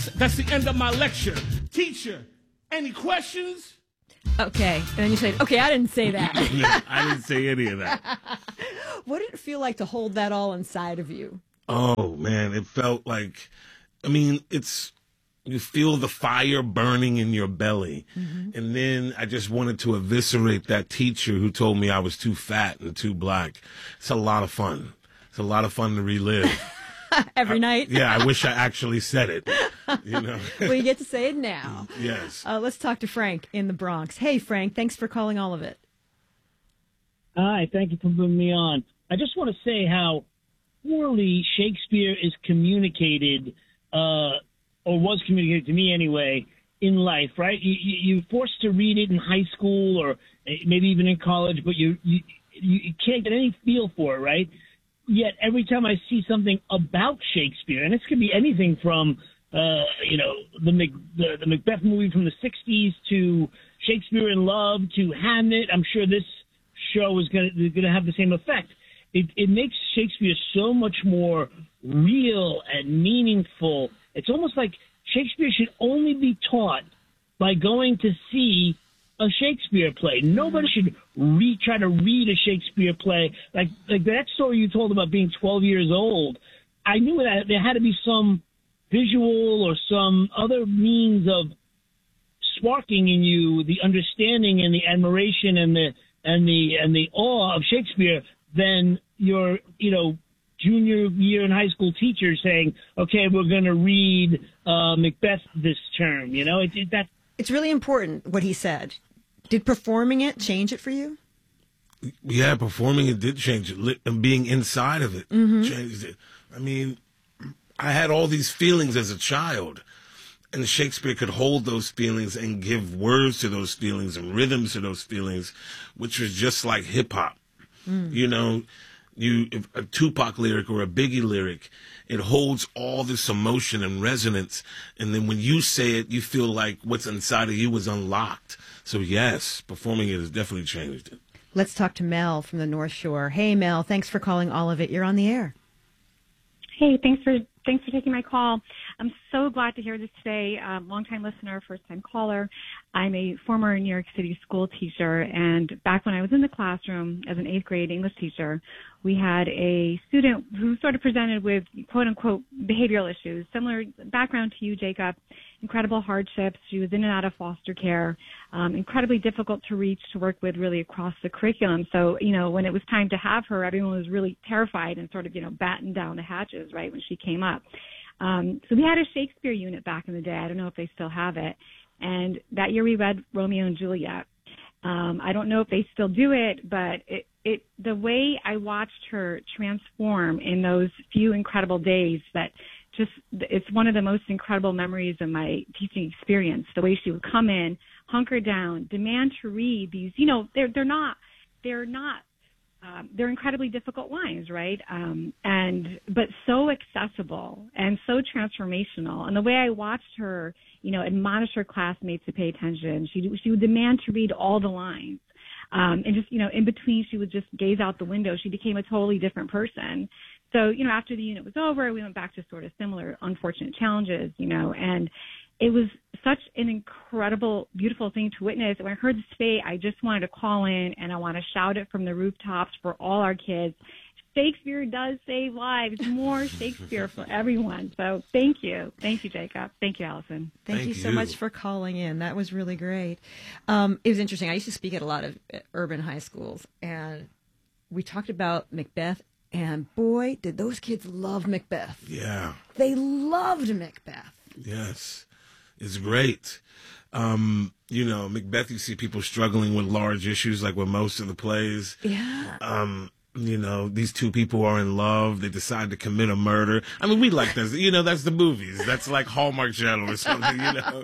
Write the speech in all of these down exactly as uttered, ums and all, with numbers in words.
that's the end of my lecture. Teacher, any questions? Okay. And then you say, okay, I didn't say that. No, I didn't say any of that. What did it feel like to hold that all inside of you? Oh, man, it felt like, I mean, it's, you feel the fire burning in your belly. Mm-hmm. And then I just wanted to eviscerate that teacher who told me I was too fat and too black. It's a lot of fun. It's a lot of fun to relive. Every I, night? Yeah, I wish I actually said it. You know? Well, you get to say it now. Yes. Uh, let's talk to Frank in the Bronx. Hey, Frank, thanks for calling all of it. Hi, thank you for bringing me on. I just want to say how poorly Shakespeare is communicated, uh, or was communicated to me anyway, in life, right? You, you, you're forced to read it in high school or maybe even in college, but you, you, you can't get any feel for it, right? Yet every time I see something about Shakespeare, and this could be anything from, uh, you know, the, Mac, the the Macbeth movie from the sixties to Shakespeare in Love to Hamlet, I'm sure this show is going to have the same effect. It, it makes Shakespeare so much more real and meaningful. It's almost like Shakespeare should only be taught by going to see a Shakespeare play. Nobody should re- try to read a Shakespeare play. Like, like that story you told about being twelve years old. I knew that there had to be some visual or some other means of sparking in you the understanding and the admiration and the and the and the awe of Shakespeare than your, you know, junior year in high school teacher saying, "Okay, we're going to read uh, Macbeth this term." You know, it, it, that. It's really important what he said. Did performing it change it for you? Yeah, performing it did change it. And being inside of it mm-hmm. changed it. I mean, I had all these feelings as a child, and Shakespeare could hold those feelings and give words to those feelings and rhythms to those feelings, which was just like hip hop. Mm. You know, you if a Tupac lyric or a Biggie lyric, it holds all this emotion and resonance, and then when you say it, you feel like what's inside of you was unlocked. So yes, performing it has definitely changed it. Let's talk to Mel from the North Shore. Hey, Mel, thanks for calling all of it. You're on the air. Hey, thanks for thanks for taking my call. I'm so glad to hear this today. Um, longtime listener, first time caller. I'm a former New York City school teacher, and back when I was in the classroom as an eighth grade English teacher, we had a student who sort of presented with quote unquote behavioral issues, similar background to you, Jacob. Incredible hardships. She was in and out of foster care, um, incredibly difficult to reach, to work with really across the curriculum. So, you know, when it was time to have her, everyone was really terrified and sort of, you know, battened down the hatches, right, when she came up. Um, so we had a Shakespeare unit back in the day. I don't know if they still have it. And that year we read Romeo and Juliet. Um, I don't know if they still do it, but it, it, the way I watched her transform in those few incredible days, that just, it's one of the most incredible memories of my teaching experience. The way she would come in, hunker down, demand to read these, you know, they're, they're not, they're not, um, they're incredibly difficult lines, right? Um, and, but so accessible and so transformational. And the way I watched her, you know, admonish her classmates to pay attention, she, she would demand to read all the lines. Um, and just, you know, in between, she would just gaze out the window. She became a totally different person. So, you know, after the unit was over, we went back to sort of similar unfortunate challenges, you know, and it was such an incredible, beautiful thing to witness. When I heard this today, I just wanted to call in and I want to shout it from the rooftops for all our kids. Shakespeare does save lives. More Shakespeare for everyone. So thank you. Thank you, Jacob. Thank you, Allison. Thank, Thank you so you. much for calling in. That was really great. Um, it was interesting. I used to speak at a lot of urban high schools, and we talked about Macbeth. And boy, did those kids love Macbeth. Yeah. They loved Macbeth. Yes. It's great. Um, you know, Macbeth, you see people struggling with large issues like with most of the plays. Yeah. Um, you know, these two people are in love. They decide to commit a murder. I mean, we like this. You know, that's the movies. That's like Hallmark Channel or something, you know.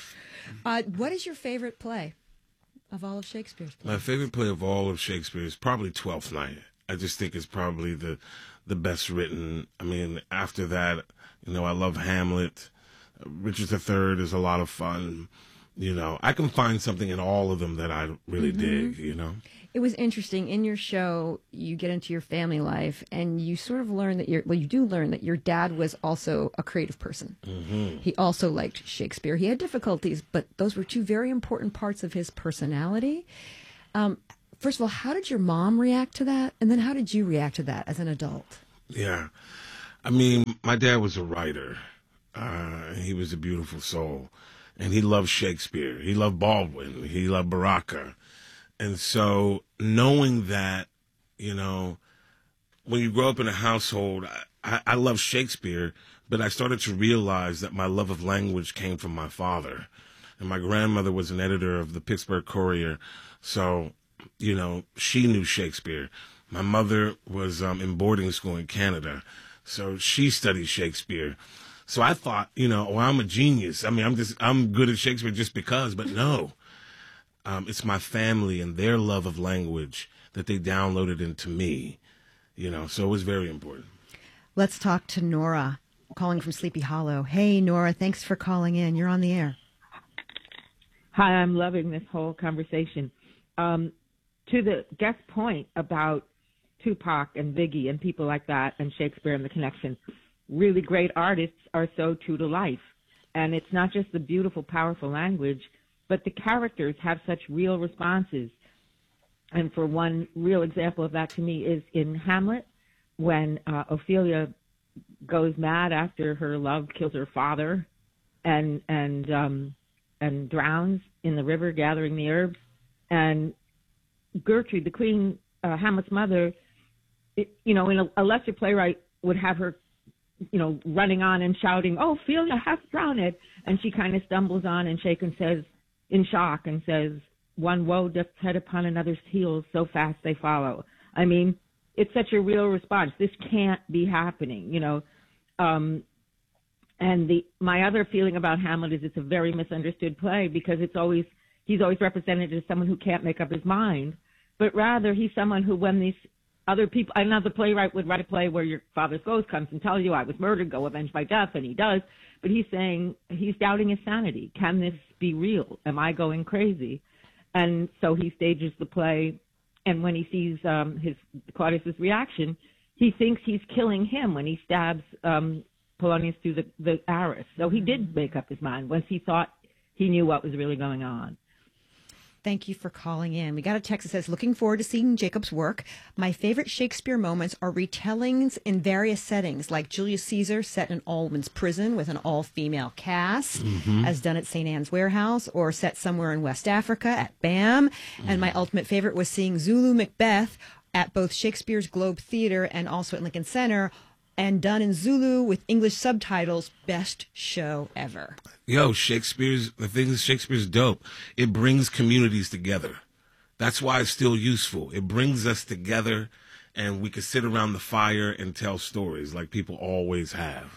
Uh, what is your favorite play of all of Shakespeare's plays? My favorite play of all of Shakespeare is probably Twelfth Night. I just think it's probably the the best written. I mean, after that, you know, I love Hamlet. Richard the Third is a lot of fun. You know, I can find something in all of them that I really mm-hmm. dig, you know. It was interesting. In your show, you get into your family life, and you sort of learn that your well, you do learn that your dad was also a creative person. Mm-hmm. He also liked Shakespeare. He had difficulties, but those were two very important parts of his personality. Um, first of all, how did your mom react to that? And then how did you react to that as an adult? Yeah. I mean, my dad was a writer. Uh, he was a beautiful soul. And he loved Shakespeare. He loved Baldwin. He loved Baraka. And so knowing that, you know, when you grow up in a household, I, I, I love Shakespeare, but I started to realize that my love of language came from my father. And my grandmother was an editor of the Pittsburgh Courier. So, you know, she knew Shakespeare. My mother was um, in boarding school in Canada. So she studied Shakespeare. So I thought, you know, well, I'm a genius. I mean, I'm just, I'm good at Shakespeare just because, but no. Um, it's my family and their love of language that they downloaded into me, you know, so it was very important. Let's talk to Nora, calling from Sleepy Hollow. Hey, Nora, thanks for calling in. You're on the air. Hi, I'm loving this whole conversation. Um, to the guest point about Tupac and Biggie and people like that and Shakespeare and the connection, really great artists are so true to life. And it's not just the beautiful, powerful language, but the characters have such real responses. And for one real example of that to me is in Hamlet, when uh, Ophelia goes mad after her love kills her father and and um, and drowns in the river gathering the herbs. And Gertrude, the queen, uh, Hamlet's mother, it, you know, in a, a lesser playwright would have her, you know, running on and shouting, "Oh, Ophelia, half drowned." And she kind of stumbles on and shakes and says, in shock, and says, "One woe doth tread upon another's heels, so fast they follow." I mean, it's such a real response. This can't be happening, you know. Um, and the my other feeling about Hamlet is it's a very misunderstood play because it's always he's always represented as someone who can't make up his mind, but rather he's someone who, when these other people, another playwright would write a play where your father's ghost comes and tells you, "I was murdered, go avenge my death," and he does. But he's saying, he's doubting his sanity. Can this be real? Am I going crazy? And so he stages the play, and when he sees um, his Claudius's reaction, he thinks he's killing him when he stabs um, Polonius through the, the arras. So he did make up his mind once he thought he knew what was really going on. Thank you for calling in. We got a text that says, "Looking forward to seeing Jacob's work. My favorite Shakespeare moments are retellings in various settings, like Julius Caesar set in an all-women's prison with an all-female cast, mm-hmm. as done at Saint Anne's Warehouse, or set somewhere in West Africa at BAM. Mm-hmm. And my ultimate favorite was seeing Zulu Macbeth at both Shakespeare's Globe Theater and also at Lincoln Center, and done in Zulu with English subtitles. Best show ever." Yo, Shakespeare's, the thing is, Shakespeare's dope. It brings communities together. That's why it's still useful. It brings us together, and we can sit around the fire and tell stories like people always have.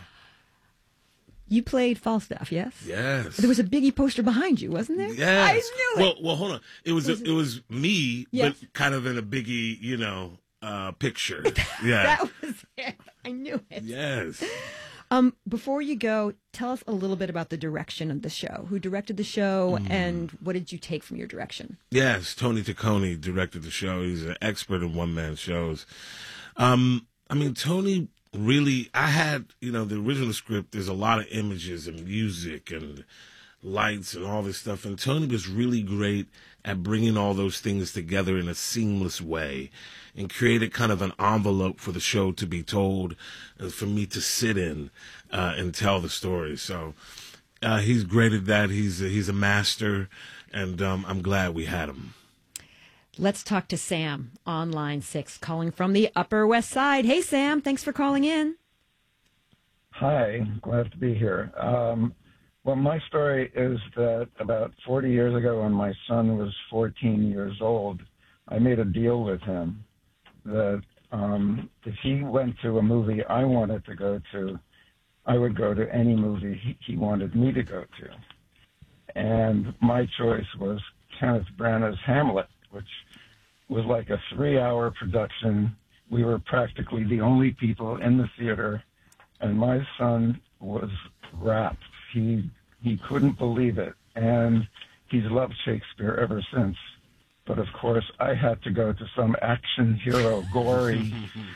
You played Falstaff, yes? Yes. There was a Biggie poster behind you, wasn't there? Yes. I knew it. Well, well, hold on. It was, was a, it was me, yes. but kind of in a Biggie, you know, uh, picture. Yeah. That was it. I knew it. Yes. Um, before you go, tell us a little bit about the direction of the show. Who directed the show, mm. and what did you take from your direction? Yes, Tony Taccone directed the show. He's an expert in one-man shows. Um, I mean, Tony really, I had, you know, the original script, there's a lot of images and music and lights and all this stuff, and Tony was really great at bringing all those things together in a seamless way and created kind of an envelope for the show to be told and for me to sit in uh, and tell the story. So uh, he's great at that. He's a, he's a master, and um, I'm glad we had him. Let's talk to Sam on line six, calling from the Upper West Side. Hey, Sam, thanks for calling in. Hi, glad to be here. Um, well, my story is that about forty years ago, when my son was fourteen years old, I made a deal with him that um, if he went to a movie I wanted to go to, I would go to any movie he, he wanted me to go to. And my choice was Kenneth Branagh's Hamlet, which was like a three-hour production. We were practically the only people in the theater, and my son was rapt. He he couldn't believe it. And he's loved Shakespeare ever since. But of course, I had to go to some action hero, gory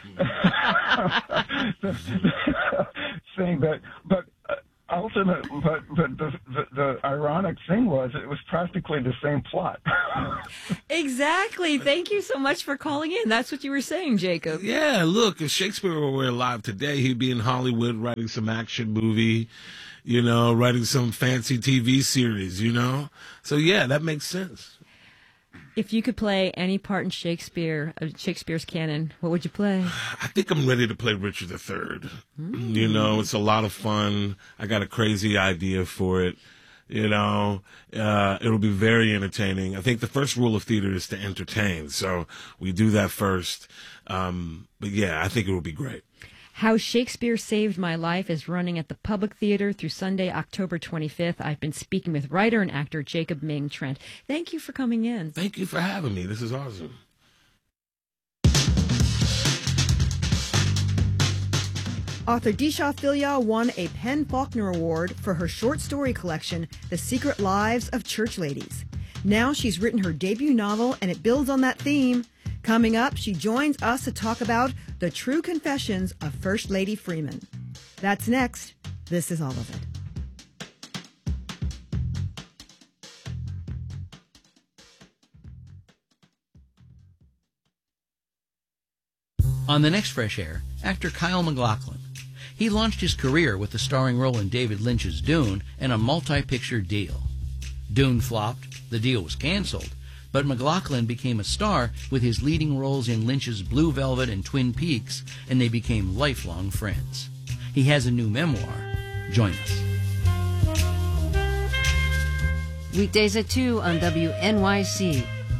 thing. But but uh, ultimate, but but the, the the ironic thing was it was practically the same plot. Exactly. Thank you so much for calling in. That's what you were saying, Jacob. Yeah, look, if Shakespeare were alive today, he'd be in Hollywood writing some action movie, you know, writing some fancy T V series, you know. So yeah, that makes sense. If you could play any part in Shakespeare, uh, Shakespeare's canon, what would you play? I think I'm ready to play Richard the Third. Mm. You know, it's a lot of fun. I got a crazy idea for it. You know, uh, it'll be very entertaining. I think the first rule of theater is to entertain. So we do that first. Um, but yeah, I think it will be great. How Shakespeare Saved My Life is running at the Public Theater through Sunday, October twenty-fifth. I've been speaking with writer and actor Jacob Ming Trent. Thank you for coming in. Thank you for having me. This is awesome. Author Disha Philyaw won a Penn Faulkner Award for her short story collection, The Secret Lives of Church Ladies. Now she's written her debut novel, and it builds on that theme. Coming up, she joins us to talk about the true confessions of First Lady Freeman. That's next. This is All of It. On the next Fresh Air, actor Kyle MacLachlan. He launched his career with the starring role in David Lynch's Dune and a multi-picture deal. Dune flopped, the deal was canceled, but MacLachlan became a star with his leading roles in Lynch's Blue Velvet and Twin Peaks, and they became lifelong friends. He has a new memoir. Join us. Weekdays at two on W N Y C.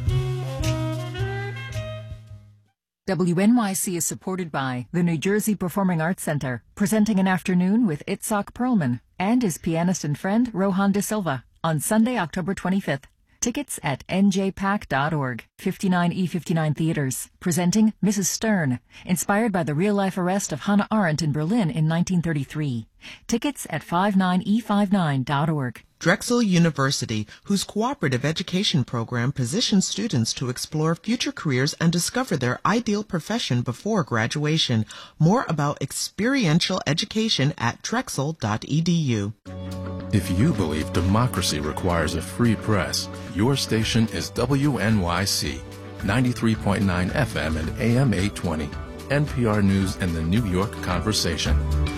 W N Y C is supported by the New Jersey Performing Arts Center, presenting an afternoon with Itzhak Perlman and his pianist and friend Rohan De Silva on Sunday, October twenty-fifth. Tickets at N J pack dot org. fifty-nine E fifty-nine Theaters, presenting Missus Stern, inspired by the real-life arrest of Hannah Arendt in Berlin in nineteen thirty-three. Tickets at fifty-nine E fifty-nine dot org. Drexel University, whose cooperative education program positions students to explore future careers and discover their ideal profession before graduation. More about experiential education at drexel dot e d u. If you believe democracy requires a free press, your station is W N Y C, ninety-three point nine F M and A M eight twenty, N P R News and the New York Conversation.